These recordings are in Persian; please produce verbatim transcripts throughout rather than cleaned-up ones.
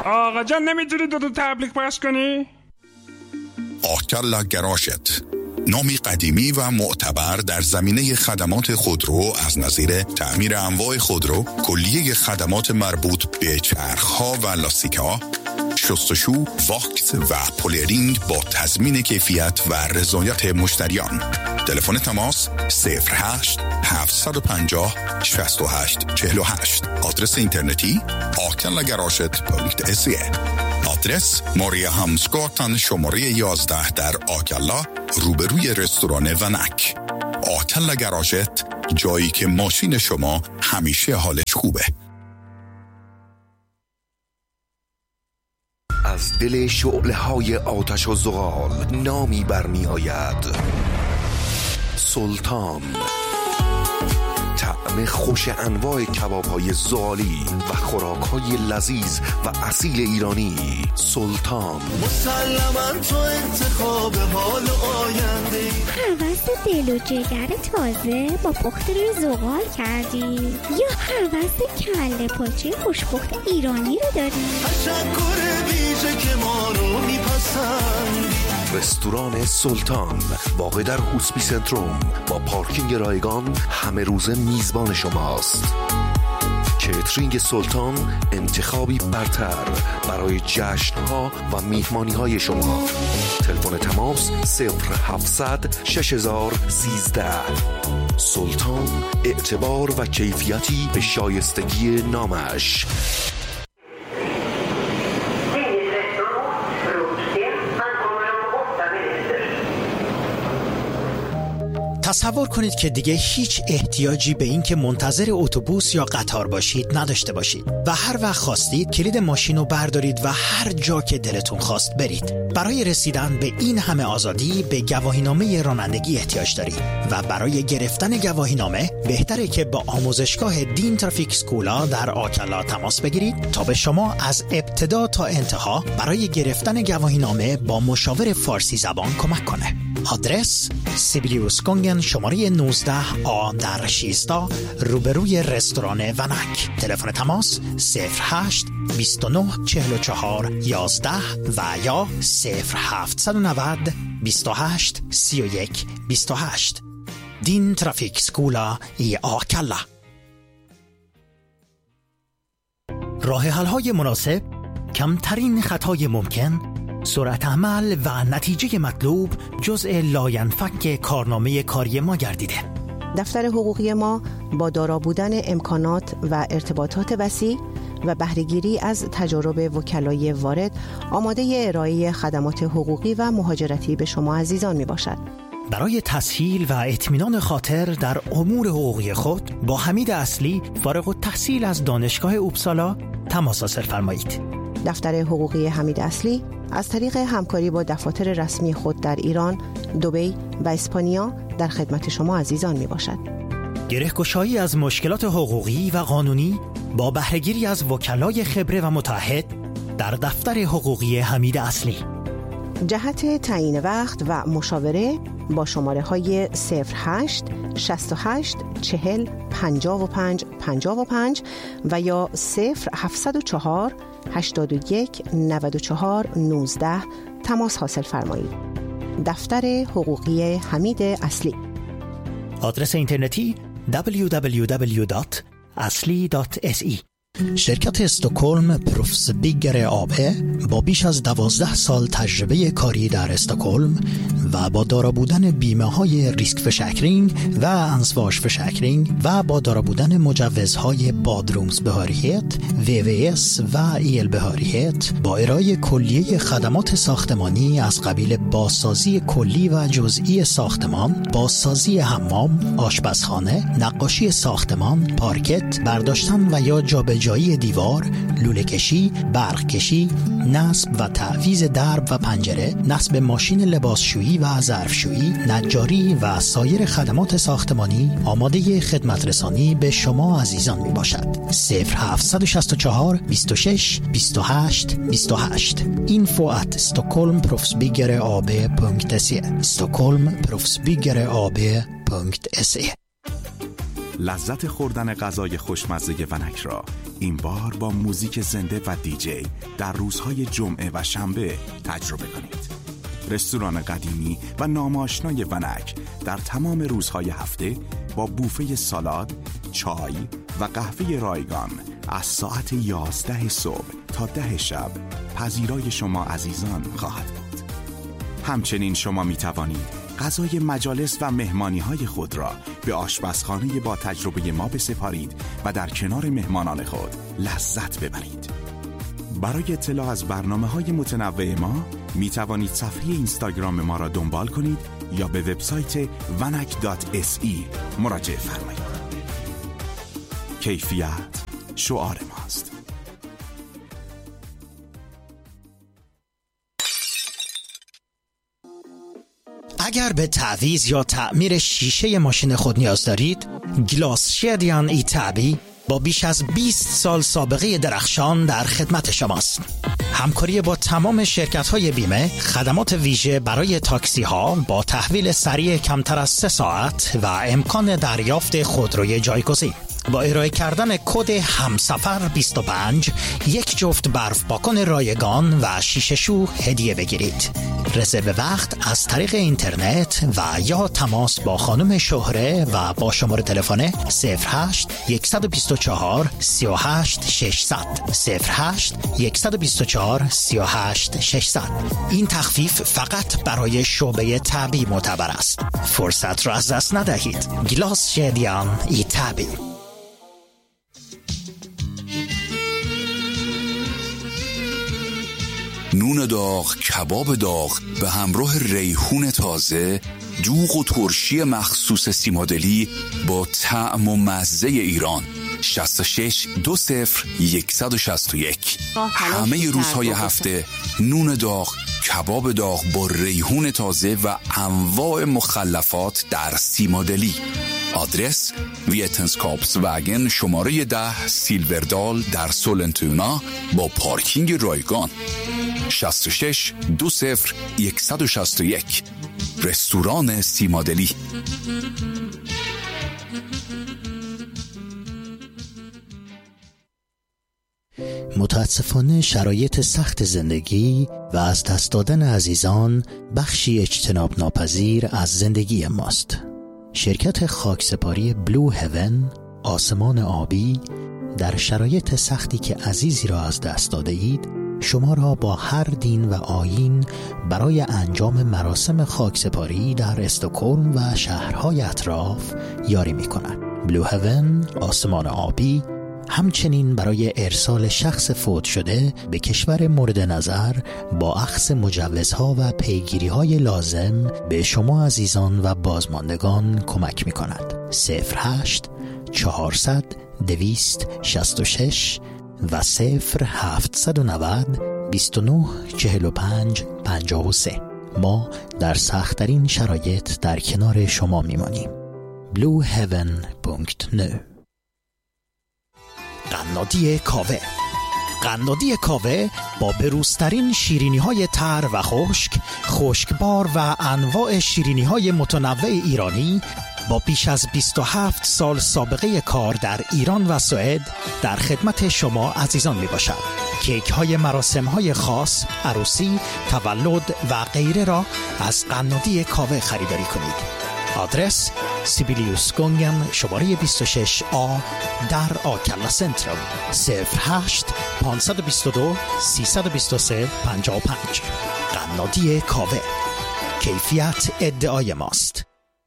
آقا جان نمیتونی دو تا تبلیغ پخش کنی؟ آکلا گراشت، نامی قدیمی و معتبر در زمینه خدمات خودرو از نظیر تعمیر انواع خودرو، کلیه خدمات مربوط به چرخ‌ها و لاستیک‌ها، شستشو، واکس و پولرینگ با تضمین کیفیت و رضایت مشتریان. تلفن تماس صفر هشت هفت پنج صفر شش هشت چهل و هشت. آدرس اینترنتی آکلا گراشت دات اس ای. آدرس ماریا همسگاتن شماره یازده در آکلا روبروی رستوران ونک. آکلا گراشت، جایی که ماشین شما همیشه حالش خوبه. از دل شعله های آتش و زغال نامی برمی آید: سلطان. طعم خوش انواع کباب های زغالی و خوراک های لذیذ و اصیل ایرانی. سلطان. مسلماً تو انتخاب حال آینده، هوس دل و جگر تازه با پخت روی زغال کردی یا هوس کله پاچه خوشپخت ایرانی رو داری؟ تشکر ویژه که ما رو میپسندی. رستوران سلطان واقع در هوسپی سنتروم با پارکینگ رایگان همه روزه میزبان شماست. کیترینگ سلطان انتخابی برتر برای جشن‌ها و میهمانی‌های شما. تلفن تماس صفر هفتصد شش هزار سیزده. سلطان، اعتبار و کیفیتی به شایستگی نامش. تصور کنید که دیگه هیچ احتیاجی به این که منتظر اتوبوس یا قطار باشید نداشته باشید و هر وقت خواستید کلید ماشین رو بردارید و هر جا که دلتون خواست برید. برای رسیدن به این همه آزادی به گواهینامه رانندگی احتیاج دارید و برای گرفتن گواهینامه بهتره که با آموزشگاه دین ترافیک سکولا در آکلا تماس بگیرید تا به شما از ابتدا تا انتها برای گرفتن گواهینامه با مشاور فارسی زبان کمک کنه. آدرس سیبیلیوس گونگن شماره نوزده آ در شیستا روبروی رستوران ونک. تلفن تماس صفر هشت بیست و نه چهل و چهار یازده و یا صفر هفتصد و نود بیست و هشت سی و یک بیست و هشت. دین ترافیک سکولا ای آکلا. راه حل های مناسب، کمترین خطای ممکن، سرعت عمل و نتیجه مطلوب جزء لاینفک کارنامه کاری ما گردیده. دفتر حقوقی ما با دارا بودن امکانات و ارتباطات وسیع و بهره‌گیری از تجارب وکلای وارد آماده ارائه خدمات حقوقی و مهاجرتی به شما عزیزان می باشد. برای تسهیل و اطمینان خاطر در امور حقوقی خود با حمید اصلی فارغ التحصیل از دانشگاه اوبسالا تماس حاصل فرمایید. دفتر حقوقی حمید اصلی از طریق همکاری با دفاتر رسمی خود در ایران، دبی و اسپانیا در خدمت شما عزیزان می باشد. گره‌گشایی از مشکلات حقوقی و قانونی با بهره‌گیری از وکلای خبره و متعهد در دفتر حقوقی حمید اصلی. جهت تعیین وقت و مشاوره با شماره های صفر هشت شصت و هشت چهل پنجاه و پنج پنجاه و پنج و یا صفر هفتصد و چهار هشتاد و یک نود و چهار نوزده تماس حاصل فرمایید. دفتر حقوقی حمید اصلی. آدرس اینترنتی دبلیو دبلیو دبلیو دات اصلی دات اس ای. شرکت استکهلم پروفسبیگر آبه با بیش از دوازده سال تجربه کاری در استکهلم و با دارا بودن بیمه های ریسک فشکرینگ و انسواش فشکرینگ و با دارا بودن مجوزهای بادرومز بهاریت، وی وی اس و ایل بهاریت با ارائه کلیه خدمات ساختمانی از قبیل بازسازی کلی و جزئی ساختمان، بازسازی حمام، آشپزخانه، نقاشی ساختمان، پارکت، برداشتن و یا جابجایی دیوار، لوله کشی، برق کشی، نصب و تعویض درب و پنجره، نصب ماشین لباسشویی و ظرفشویی، نجاری و سایر خدمات ساختمانی آماده خدمت رسانی به شما عزیزان می باشد. صفر هفت شش چهار بیست و شش بیست و هشت بیست و هشت info at stockholmproffsbyggare punkt se stockholmproffsbyggare punkt se. لذت خوردن غذای خوشمزه ونک را این بار با موزیک زنده و دیجی در روزهای جمعه و شنبه تجربه کنید. رستوران قدیمی و ناماشنای ونک در تمام روزهای هفته با بوفه سالاد، چای و قهوه رایگان از ساعت یازده صبح تا ده شب پذیرای شما عزیزان خواهد بود. همچنین شما می توانید غذای مجالس و مهمانی‌های خود را به آشپزخانه با تجربه ما بسپارید و در کنار مهمانان خود لذت ببرید. برای اطلاع از برنامه‌های متنوع ما می توانید صفحه اینستاگرام ما را دنبال کنید یا به وبسایت ونک دات اس ای مراجعه فرمایید. کیفیت شعار ماست. اگر به تعویض یا تعمیر شیشه ماشین خود نیاز دارید، گلاس شدیان ایتابی با بیش از بیست سال سابقه درخشان در خدمت شماست. همکاری با تمام شرکت‌های بیمه، خدمات ویژه برای تاکسی‌ها با تحویل سریع کمتر از سه ساعت و امکان دریافت خودروی جایگزین. با ارائه کردن کد همسفر بیست و پنج یک جفت برف پاکن رایگان و شیشه شو هدیه بگیرید. رزرو وقت از طریق اینترنت و یا تماس با خانم شهره و با شماره تلفن صفر هشت یک دو چهار سه هشت شش صفر صفر صفر هشت یک دو چهار سه هشت شش صفر صفر. این تخفیف فقط برای شعبه طبی معتبر است. فرصت را از دست ندهید. گلاس شدیان ایتابی. نون داغ، کباب داغ به همراه ریحون تازه، دوغ و ترشی مخصوص سیمادلی با طعم و مزه ایران. شصت و شش دو صفر یک شش یک. همه روزهای هفته نون داغ، کباب داغ با ریحون تازه و انواع مخلفات در سیمادلی. آدرس ویتنسکاپس وگن شماره ده سیلوردال در سولنتونا با پارکینگ رایگان. شصت و شش دو صفر یک شش یک. رستوران سیمادلی. متاسفانه شرایط سخت زندگی و از دست دادن عزیزان بخشی اجتناب ناپذیر از زندگی ماست. شرکت خاکسپاری بلو هیون، آسمان آبی، در شرایط سختی که عزیزی را از دست داده اید شما را با هر دین و آیین برای انجام مراسم خاکسپاری در استکهلم و شهرهای اطراف یاری می کند. بلو هیون، آسمان آبی، همچنین برای ارسال شخص فوت شده به کشور مورد نظر با اخذ مجوزها و پیگیری‌های لازم به شما عزیزان و بازماندگان کمک می‌کند. صفر هشت چهارصد دویست شصت و شش و صفر هفتصد و نود بیست و نه چهل و پنج پنجاه و سه. ما در سخت‌ترین شرایط در کنار شما می‌مانیم. بلو هیون دات نت. قنادی کاوه. قنادی کاوه با بروزترین شیرینی‌های تر و خشک، خشکبار و انواع شیرینی‌های متنوع ایرانی با بیش از بیست و هفت سال سابقه کار در ایران و سوئد در خدمت شما عزیزان می باشد. کیک های مراسم های خاص، عروسی، تولد و غیره را از قنادی کاوه خریداری کنید. آدرس سیبیلیوس گونگن شماره بیست و شش آ در آکلا سنترال. صفر هشت پانصد و بیست و دو سیصد و بیست و سه پنجاه و پنج. قنادی کاوه، کیفیت ادعای ماست.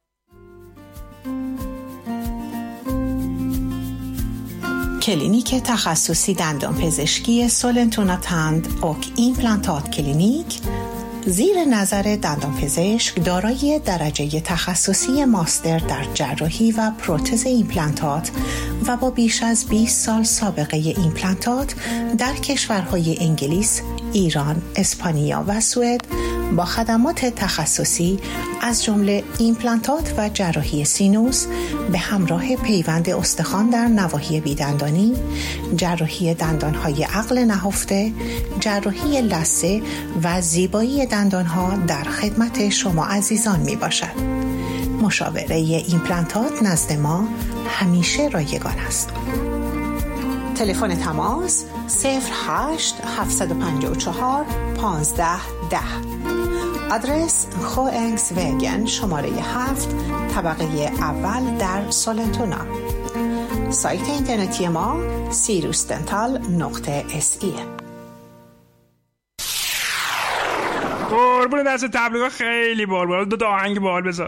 کلینیک تخصصی دندان پزشکی سولنتونا تند اوک ایمپلانتات کلینیک زیر نظر دندانپزشک دارای درجه تخصصی ماستر در جراحی و پروتز ایمپلانتات و با بیش از بیست سال سابقه ایمپلانتات در کشورهای انگلیس، ایران، اسپانیا و سوئد با خدمات تخصصی از جمله ایمپلانتات و جراحی سینوس به همراه پیوند استخوان در نواحی بیدندانی، جراحی دندانهای عقل نهفته، جراحی لثه و زیبایی دندانها در خدمت شما عزیزان می باشد. مشاوره ایمپلنتات نزد ما همیشه رایگان است. تلفن تماس صفر هشت هفت پنج چهار پانزده ده. آدرس خوانگس وگن شماره هفت طبقه اول در سولنتونا. سایت اینترنتی ما سیروس دنتال نقطه اس ای. قربون دست تبلیغات خیلی بال بال. دو تا آهنگ بال بذار.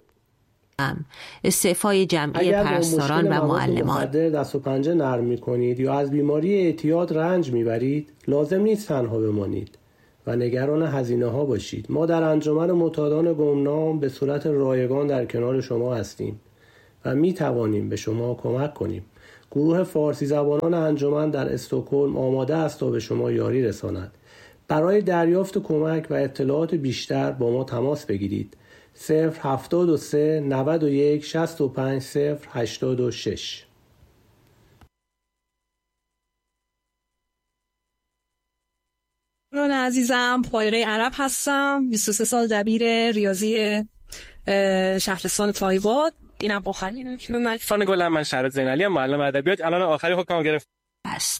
استعفای جمعی پرستاران و معلمان. اگر دست و پنجه نرم می‌کنید یا از بیماری اعتیاد رنج می‌برید، لازم نیست تنها بمانید و نگران هزینه‌ها باشید. ما در انجمن معتادان گمنام به صورت رایگان در کنار شما هستیم و می‌توانیم به شما کمک کنیم. گروه فارسی زبانان انجمن در استکهلم آماده است تا به شما یاری رساند. برای دریافت کمک و اطلاعات بیشتر با ما تماس بگیرید. صفر هفتاد و سه نود و یک شصت و پنج صفر هشتاد و شش. من عزیزم پایره عرب هستم. بیست و سه سال دبیر ریاضی شهرستان تایباد. اینم آخرین من فان گلم. من شهرت زینعلی معلم ادبیات. الان آخری حکم گرفت است.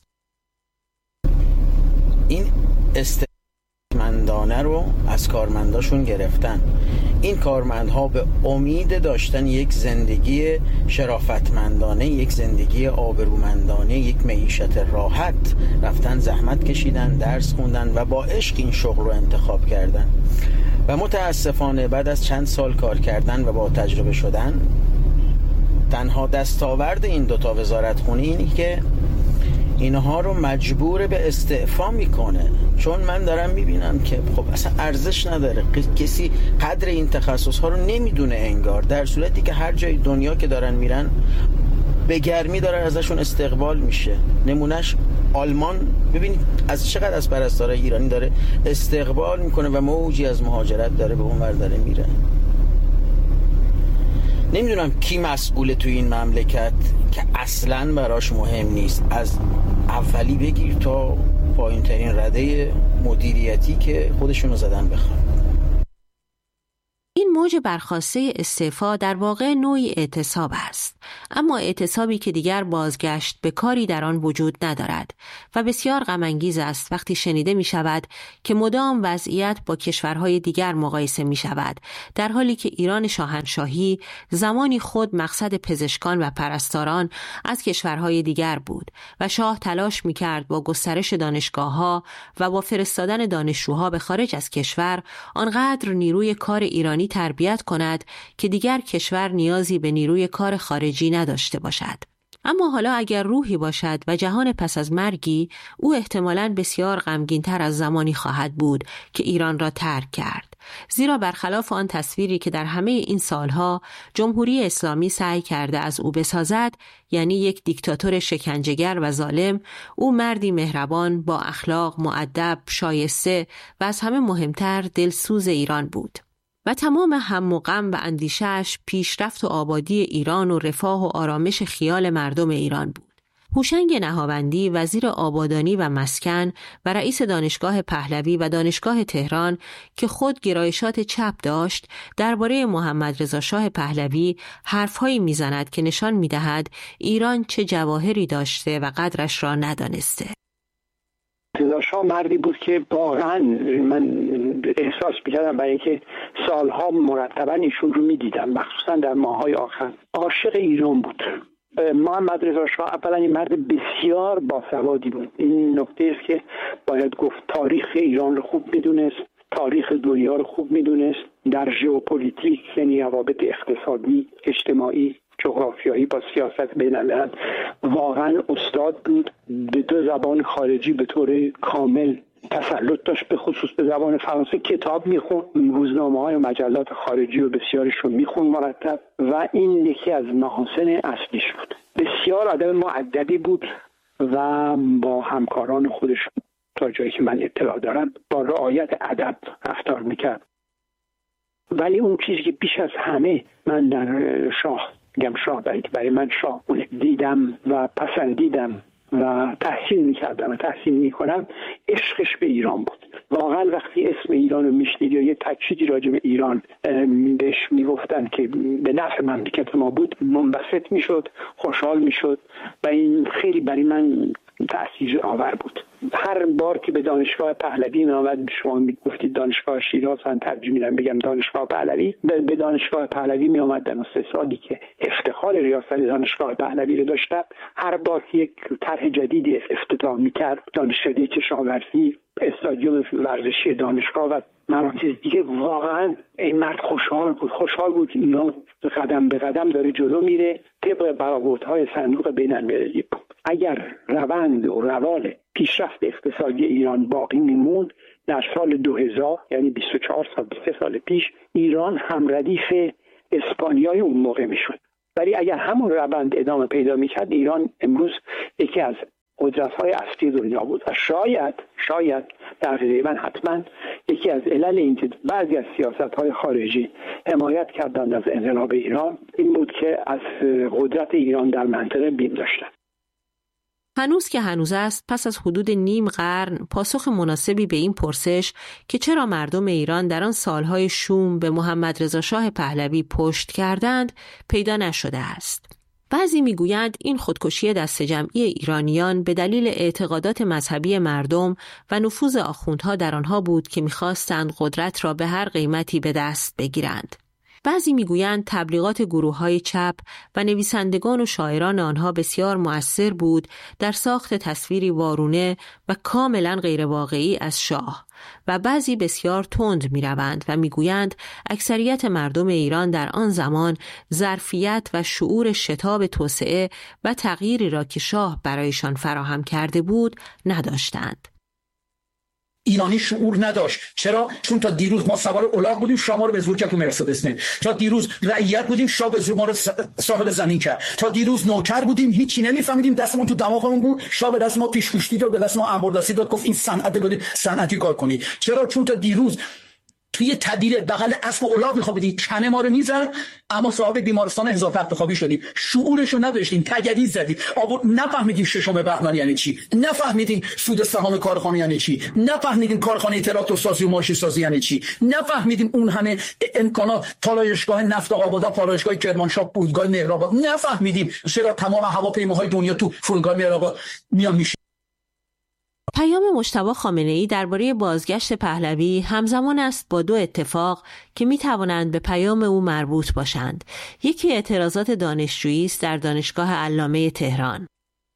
این استمندانه رو از کارمنداشون گرفتن. این کارمندها به امید داشتن یک زندگی شرافتمندانه، یک زندگی آبرومندانه، یک معیشت راحت رفتن زحمت کشیدن، درس خوندن و با عشق این شغل رو انتخاب کردن و متاسفانه بعد از چند سال کار کردن و با تجربه شدن تنها دستاورد این دوتا وزارتخونه اینی که اینها رو مجبور به استعفا میکنه. چون من دارم میبینم که خب اصلا ارزش نداره، کسی قدر این تخصص ها رو نمیدونه انگار، در صورتی که هر جای دنیا که دارن میرن به گرمی داره ازشون استقبال میشه. نمونهش آلمان، ببینید از چقدر از پرستارای ایرانی داره استقبال میکنه و موجی از مهاجرت داره به اون ور داره میره. نمیدونم کی مسئول تو این مملکت که اصلاً براش مهم نیست، از اولی بگیر تا پایین ترین رده مدیریتی که خودشونو زدن بخوان. این موج برخاسته استعفا در واقع نوعی اعتصاب است، اما اعتصابی که دیگر بازگشت به کاری در آن وجود ندارد و بسیار غم انگیز است وقتی شنیده می شود که مدام وضعیت با کشورهای دیگر مقایسه می شود، در حالی که ایران شاهنشاهی زمانی خود مقصد پزشکان و پرستاران از کشورهای دیگر بود و شاه تلاش می کرد با گسترش دانشگاه‌ها و با فرستادن دانشجوها به خارج از کشور آنقدر نیروی کار ایرانی تربیت کند که دیگر کشور نیازی به نیروی کار خارجی نداشته باشد. اما حالا اگر روحی باشد و جهان پس از مرگی، او احتمالاً بسیار غمگین‌تر از زمانی خواهد بود که ایران را ترک کرد. زیرا برخلاف آن تصویری که در همه این سالها جمهوری اسلامی سعی کرده از او بسازد، یعنی یک دیکتاتور شکنجهگر و ظالم، او مردی مهربان، با اخلاق، مؤدب، شایسته و از همه مهمتر دلسوز ایران بود. و تمام هم و غم و اندیشه‌اش پیشرفت و آبادی ایران و رفاه و آرامش خیال مردم ایران بود. هوشنگ نهاوندی وزیر آبادانی و مسکن و رئیس دانشگاه پهلوی و دانشگاه تهران که خود گرایشات چپ داشت، درباره محمد رضا شاه پهلوی حرفهایی میزند که نشان میدهد ایران چه جواهری داشته و قدرش را ندانسته. رضا شاه مردی بود که واقعا من احساس می‌کردم برای اینکه سالها مرتبا ایشون رو می‌دیدم، مخصوصا در ماه‌های آخر. عاشق ایران بود. محمد رضا شاه اولا این مرد بسیار باسوادی بود. این نکته است که باید گفت. تاریخ ایران رو خوب می‌دونست، تاریخ دنیا رو خوب می‌دونست، در ژئوپلیتیک یعنی روابط اقتصادی، اجتماعی، جغرافیایی با سیاست بین‌الملل واقعا استاد بود. به دو زبان خارجی به طور کامل تسلط داشت، به خصوص به زبان فرانسه. کتاب میخوند، روزنامه‌های و مجلات خارجی و بسیارشون میخوند مرتب و این یکی از محاسن اصلیش بود. بسیار آدم مؤدبی بود و با همکاران خودش تا جایی که من اطلاع دارم با رعایت ادب رفتار میکرد. ولی اون چیزی که بیش از همه من در شاه گم شاه برای که برای من شاه دیدم و پسندیدم و تحسین میکردم و تحسین میکنم، عشقش به ایران بود. واقعا وقتی اسم ایران رو میشنید یا یه تاکیدی راجع به ایران بهش میگفتن که به نفع مملکت ما بود، منبسط میشد، خوشحال میشد و این خیلی برای من تأثیر آور بود. هر بار که به دانشگاه پهلوی می آمد، شما میگفتید دانشگاه شیراز، من ترجمه می‌کنم بگم دانشگاه پهلوی، به دانشگاه پهلوی می آمد در سه سالی که افتخار ریاست دانشگاه پهلوی رو داشتم. هر بار که یک طرح جدیدی افتتاح می‌کرد، دانشکده کشاورزی، استادیوم ورزشی دانشگاه و مراکز دیگه، واقعا این مرد خوشحال بود خوشحال بود اینا قدم به قدم داره جلو میره طبق برآوردهای صندوق بین‌المللی. اگر روند و روال پیشرفت اقتصادی ایران باقی میموند، در سال دو هزار یعنی بیست و چهار سال بیست و سه سال پیش ایران هم ردیف اسپانیای اون موقع میشد. ولی اگر همون روند ادامه پیدا میکرد، ایران امروز یکی از قدرت‌های اصلی دنیا بود و شاید شاید تقریبا حتما یکی از علل اینکه بعضی از سیاست‌های خارجی حمایت کردند از انقلاب ایران این بود که از قدرت ایران در منطقه بیم داشتند. هنوز که هنوز است، پس از حدود نیم قرن پاسخ مناسبی به این پرسش که چرا مردم ایران در آن سالهای شوم به محمد رضا شاه پهلوی پشت کردند پیدا نشده است. بعضی میگویند این خودکشی دست جمعی ایرانیان به دلیل اعتقادات مذهبی مردم و نفوذ آخوندها در آنها بود که می‌خواستند قدرت را به هر قیمتی به دست بگیرند. بعضی میگویند تبلیغات گروه‌های چپ و نویسندگان و شاعران آنها بسیار مؤثر بود در ساخت تصویری وارونه و کاملا غیر واقعی از شاه، و بعضی بسیار تند میروند و میگویند اکثریت مردم ایران در آن زمان ظرفیت و شعور شتاب توسعه و تغییری را که شاه برایشان فراهم کرده بود نداشتند. ایرانی شعور نداشت. چرا؟ چون تا دیروز ما سوار الاغ بودیم، شاه ما رو به زور کرد تو مرسدس بنز. تا دیروز رعیت بودیم، شاه به زور ما رو صاحب زمین کرد. تا دیروز نوکر بودیم، هیچی نمیفهمیدیم، دستمون تو دماغمون بود، شاه به دست ما پیشگوشتی داد، به دست ما انباردستی داد، گفت این صنعت بدید، صنعتی کار کنید. چرا؟ چون تا دیروز توی تدبیر بغل اسب و الاغ میخوابیدیم، کنه ما رو میزد، اما صاحب بیمارستان اضافه رخت خوابی شدیم، شعورشو نداشتیم، تجدید زدیم، آورد نفهمیدیم ششم بهمن یعنی چی، نفهمیدیم سود سهام کارخانه یعنی چی، نفهمیدیم کارخانه تراکتور سازی و ماشین سازی یعنی چی، نفهمیدیم اون همه امکانات، پالایشگاه نفت آبادان، پالایشگاه کرمانشاه، فرودگاه مهرآباد، نفهمیدیم چرا تمام هواپیماهای دنیا تو فرودگاه مهرآباد میان میشه. پیام مجتبی خامنه‌ای درباره بازگشت پهلوی همزمان است با دو اتفاق که می توانند به پیام او مربوط باشند. یکی اعتراضات دانشجویی است در دانشگاه علامه تهران.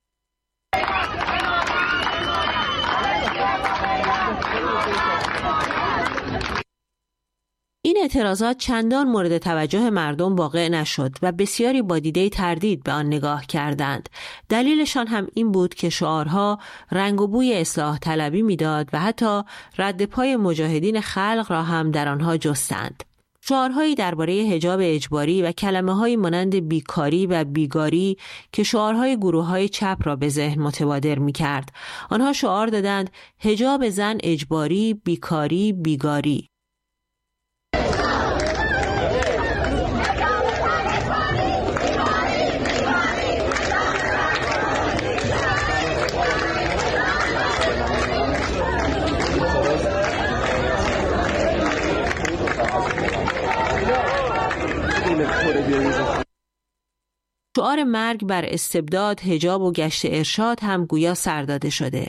این اعتراضات چندان مورد توجه مردم واقع نشد و بسیاری با دیده تردید به آن نگاه کردند. دلیلشان هم این بود که شعارها رنگ و بوی اصلاح طلبی میداد و حتی رد پای مجاهدین خلق را هم در آنها جستند. شعارهایی درباره حجاب اجباری و کلمه‌هایی مانند بیکاری و بیگاری که شعارهای گروه‌های چپ را به ذهن متبادر می‌کرد. آنها شعار دادند حجاب زن اجباری، بیکاری، بیگاری. شعار مرگ بر استبداد، حجاب و گشت ارشاد هم گویا سر داده شده.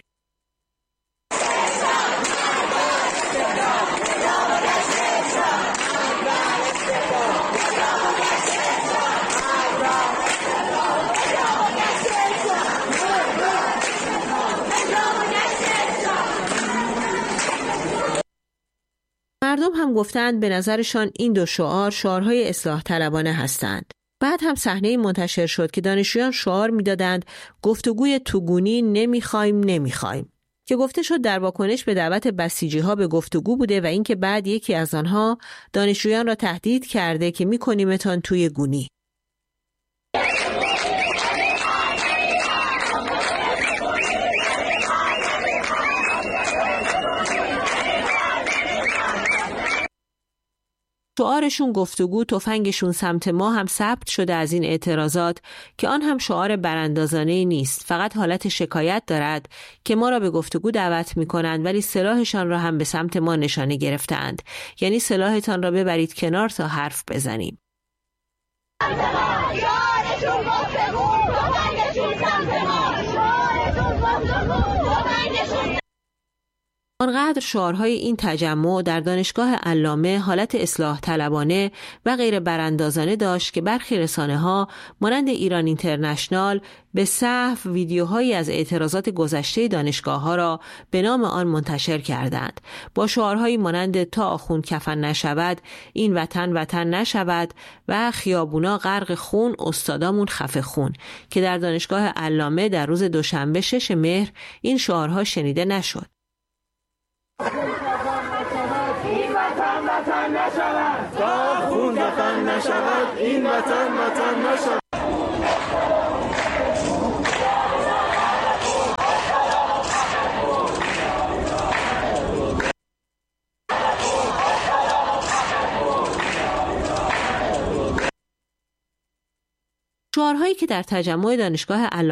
مردم هم گفتند به نظرشان این دو شعار شعارهای اصلاح طلبانه هستند. بعد هم صحنه منتشر شد که دانشجویان شعار میدادند گفتگوی توگونی نمیخوایم نمیخوایم که گفته شد در واکنش به دعوت بسیجی ها به گفتگو بوده و اینکه بعد یکی از آنها دانشجویان را تهدید کرده که میکنیمتان توی گونی. شعارشون گفتگو تفنگشون سمت ما هم ثبت شده از این اعتراضات که آن هم شعار براندازانه نیست، فقط حالت شکایت دارد که ما را به گفتگو دعوت می‌کنند ولی سلاحشان را هم به سمت ما نشانه گرفتند، یعنی سلاحتان را ببرید کنار تا حرف بزنیم. آنقدر شعارهای این تجمع در دانشگاه علامه حالت اصلاح طلبانه و غیر براندازانه داشت که برخی رسانه‌ها مانند ایران اینترنشنال به سهو ویدیوهایی از اعتراضات گذشته دانشگاه‌ها را به نام آن منتشر کردند، با شعارهایی مانند تا آخوند کفن نشود، این وطن وطن نشود و خیابونا غرق خون، استادامون خفه خون، که در دانشگاه علامه در روز دوشنبه شش مهر این شعارها شنیده نشد. این وطن وطن نشود، تا خون وطن نشود، این وطن وطن نشود. شعارهایی که در تجمع دانشگاه علامه